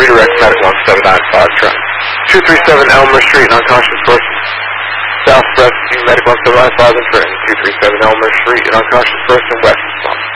Redirect medical on 795 truck. 237 Elmer Street, unconscious person. South breast medical on 795 and train. 237 Elmer Street, unconscious person, west response.